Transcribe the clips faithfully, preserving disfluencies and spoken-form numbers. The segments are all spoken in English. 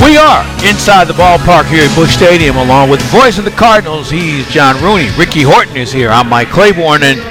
We are inside the ballpark here at Busch Stadium, along with the voice of the Cardinals. He's John Rooney. Ricky Horton is here. I'm Mike Claiborne. And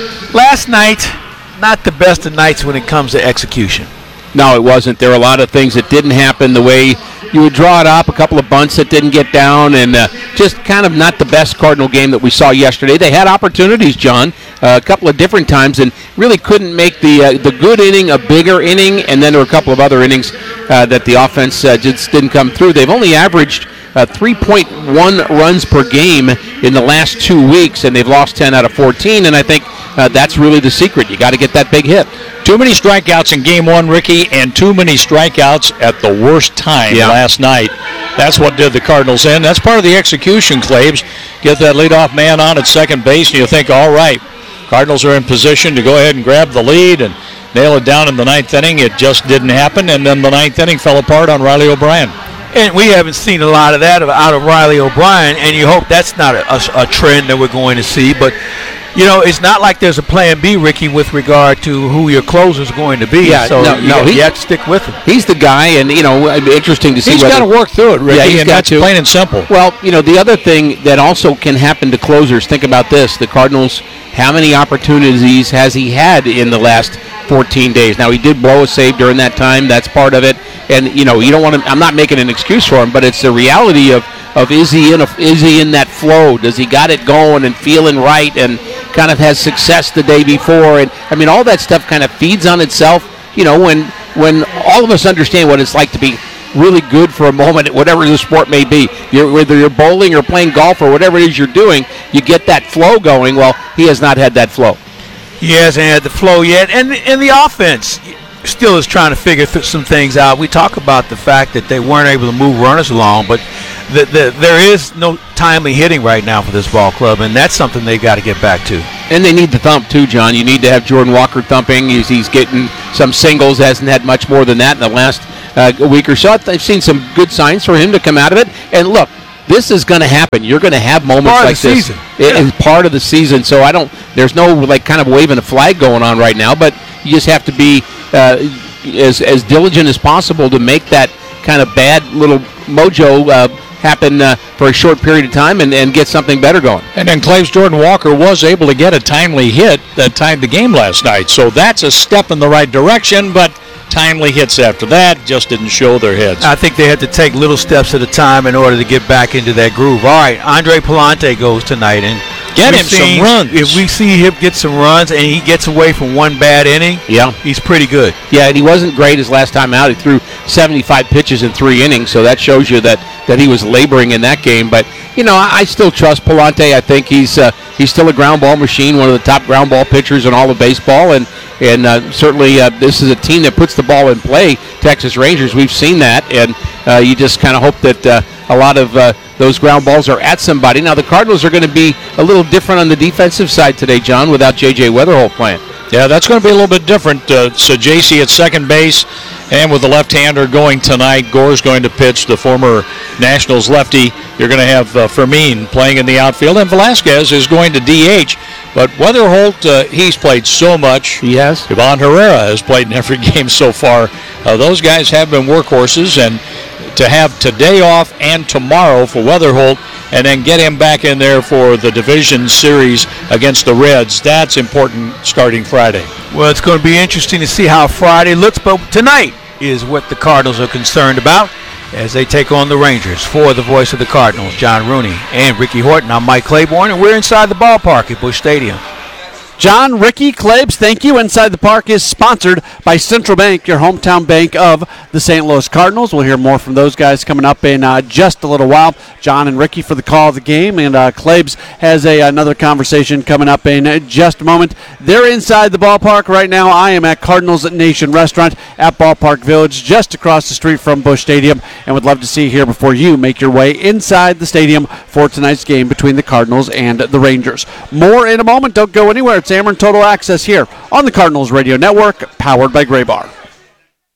last night, not the best of nights when it comes to execution. No, it wasn't. There were a lot of things that didn't happen the way you would draw it up, a couple of bunts that didn't get down, and uh, just kind of not the best Cardinal game that we saw yesterday. They had opportunities, John, uh, a couple of different times, and really couldn't make the uh, the good inning a bigger inning, and then there were a couple of other innings uh, that the offense uh, just didn't come through. They've only averaged uh, three point one runs per game in the last two weeks, and they've lost ten out of fourteen, and I think uh, that's really the secret. You got to get that big hit. Too many strikeouts in game one, Ricky, and too many strikeouts at the worst time yeah. last night. That's what did the Cardinals in. That's part of the execution, Claves. Get that leadoff man on at second base, and you think, all right, Cardinals are in position to go ahead and grab the lead and nail it down in the ninth inning. It just didn't happen, and then the ninth inning fell apart on Riley O'Brien. And we haven't seen a lot of that out of Riley O'Brien, and you hope that's not a, a, a trend that we're going to see. But, you know, it's not like there's a plan B, Ricky, with regard to who your closer's going to be. Yeah, so no, you, no, you he, have to stick with him. He's the guy, and, you know, it'd be interesting to see he's whether... He's got to work through it, Ricky, yeah, he's and got that's to. plain and simple. Well, you know, the other thing that also can happen to closers, think about this, the Cardinals, how many opportunities has he had in the last fourteen days? Now, he did blow a save during that time. That's part of it. And, you know, you don't want to, I'm not making an excuse for him, but it's the reality of, of is he in a, is he in that flow? Does he got it going and feeling right and kind of has success the day before? And, I mean, all that stuff kind of feeds on itself. You know, when when all of us understand what it's like to be really good for a moment at whatever the sport may be, you're, whether you're bowling or playing golf or whatever it is you're doing, you get that flow going. Well, he has not had that flow. He hasn't had the flow yet. And, and the offense still is trying to figure th- some things out. We talk about the fact that they weren't able to move runners along, but the, the, there is no timely hitting right now for this ball club, and that's something they've got to get back to. And they need the thump, too, John. You need to have Jordan Walker thumping. He's, he's getting some singles, hasn't had much more than that in the last uh, week or so. I've seen some good signs for him to come out of it. And look, this is going to happen. You're going to have moments part like of the this. Season. It yeah. is part of the season. So I don't. There's no like kind of waving a flag going on right now. But you just have to be uh, as as diligent as possible to make that kind of bad little mojo uh, happen uh, for a short period of time and, and get something better going. And then Claves Jordan Walker was able to get a timely hit that tied the game last night. So that's a step in the right direction. But timely hits after that just didn't show their heads. I think they had to take little steps at a time in order to get back into that groove. All right, Andre Pallante goes tonight, and get him seen, some runs. If we see him get some runs and he gets away from one bad inning, yeah, he's pretty good. Yeah, and he wasn't great his last time out. He threw seventy-five pitches in three innings, so that shows you that, that he was laboring in that game. But, you know, I, I still trust Pallante. I think he's uh, he's still a ground ball machine, one of the top ground ball pitchers in all of baseball, and And uh, certainly uh, this is a team that puts the ball in play, Texas Rangers. We've seen that, and uh, you just kind of hope that uh, a lot of uh, those ground balls are at somebody. Now, the Cardinals are going to be a little different on the defensive side today, John, without J J Weatherholt playing. Yeah, that's going to be a little bit different. Uh, so J C at second base, and with the left-hander going tonight, Gore's going to pitch, the former Nationals lefty. You're going to have uh, Fermin playing in the outfield, and Velasquez is going to D H. But Weatherholt, uh, he's played so much. He has. Ivan Herrera has played in every game so far. Uh, those guys have been workhorses, and to have today off and tomorrow for Weatherholt and then get him back in there for the division series against the Reds, that's important starting Friday. Well, it's going to be interesting to see how Friday looks, but tonight is what the Cardinals are concerned about as they take on the Rangers. For the voice of the Cardinals, John Rooney and Ricky Horton, I'm Mike Claiborne, and we're inside the ballpark at Busch Stadium. John, Ricky, Claibs, thank you. Inside the Park is sponsored by Central Bank, your hometown bank of the Saint Louis Cardinals. We'll hear more from those guys coming up in uh, just a little while. John and Ricky for the call of the game, and uh, Claibs has a, another conversation coming up in just a moment. They're inside the ballpark right now. I am at Cardinals Nation Restaurant at Ballpark Village, just across the street from Busch Stadium, and would love to see you here before you make your way inside the stadium for tonight's game between the Cardinals and the Rangers. More in a moment. Don't go anywhere. It's Ameren Total Access here on the Cardinals Radio Network, powered by Gray Bar.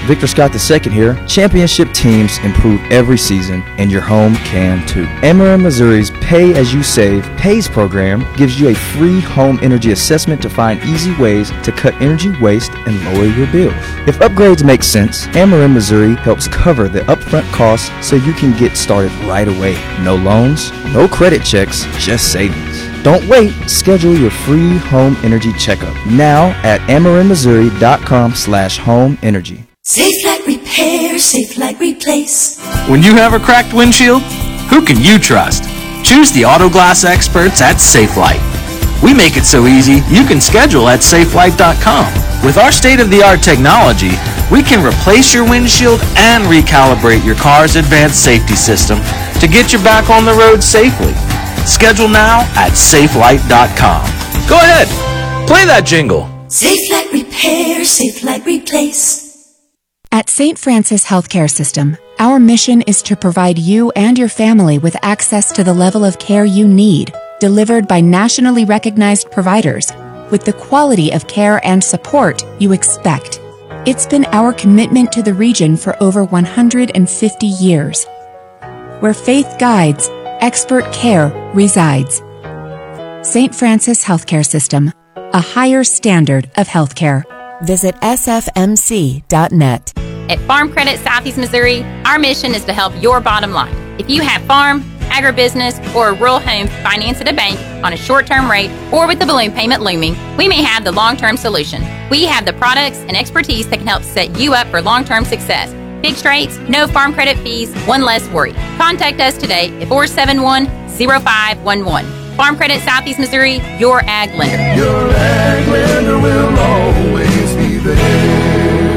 Victor Scott the second here. Championship teams improve every season, and your home can too. Ameren Missouri's Pay As You Save PAYS program gives you a free home energy assessment to find easy ways to cut energy waste and lower your bills. If upgrades make sense, Ameren Missouri helps cover the upfront costs so you can get started right away. No loans, no credit checks, just savings. Don't wait. Schedule your free home energy checkup now at amerenmissouri.com slash home energy. Safe Light Repair, Safe Light Replace. When you have a cracked windshield, who can you trust? Choose the auto glass experts at Safe Light. We make it so easy, you can schedule at safe light dot com. With our state-of-the-art technology, we can replace your windshield and recalibrate your car's advanced safety system to get you back on the road safely. Schedule now at safe light dot com. Go ahead, play that jingle. Safe Light Repair, Safe Light Replace. At Saint Francis Healthcare System, our mission is to provide you and your family with access to the level of care you need, delivered by nationally recognized providers, with the quality of care and support you expect. It's been our commitment to the region for over one hundred fifty years. Where faith guides, expert care resides. Saint Francis Healthcare System, a higher standard of healthcare. Visit s f m c dot net. At Farm Credit Southeast Missouri, our mission is to help your bottom line. If you have farm, agribusiness, or a rural home financed at a bank on a short-term rate or with the balloon payment looming, we may have the long-term solution. We have the products and expertise that can help set you up for long-term success. Fixed rates, no farm credit fees, one less worry. Contact us today at four seven one, zero five one one. Farm Credit Southeast Missouri, your ag lender. Your ag lender will always be there.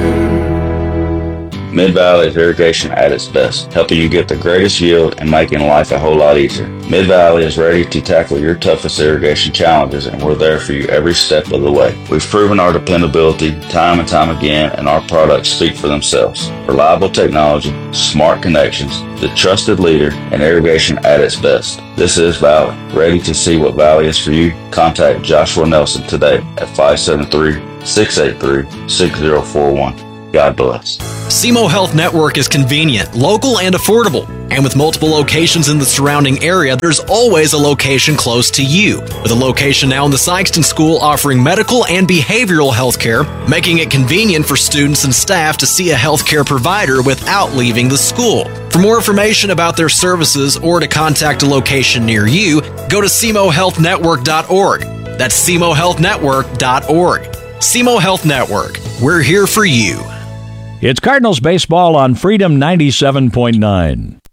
Mid-Valley's irrigation at its best, helping you get the greatest yield and making life a whole lot easier. Mid-Valley is ready to tackle your toughest irrigation challenges, and we're there for you every step of the way. We've proven our dependability time and time again, and our products speak for themselves. Reliable technology, smart connections, the trusted leader, and irrigation at its best. This is Valley. Ready to see what Valley is for you? Contact Joshua Nelson today at five seven three, six eight three, six zero four one. God bless. S E M O Health Network is convenient, local, and affordable. And with multiple locations in the surrounding area, there's always a location close to you. With a location now in the Sykeston School offering medical and behavioral health care, making it convenient for students and staff to see a healthcare provider without leaving the school. For more information about their services or to contact a location near you, go to S E M O health network dot org. That's S E M O health network dot org. S E M O Health Network. We're here for you. It's Cardinals baseball on Freedom ninety-seven point nine.